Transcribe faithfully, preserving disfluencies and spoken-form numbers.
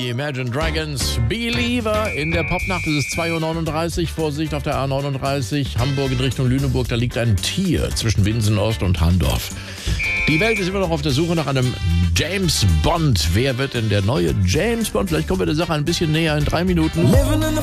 die Imagine Dragons, Believer in der Popnacht. Es ist zwei Uhr neununddreißig, Vorsicht auf der A neununddreißig, Hamburg in Richtung Lüneburg, da liegt ein Tier zwischen Winsen-Ost und Handorf. Die Welt ist immer noch auf der Suche nach einem James Bond. Wer wird denn der neue James Bond? Vielleicht kommen wir der Sache ein bisschen näher in drei Minuten.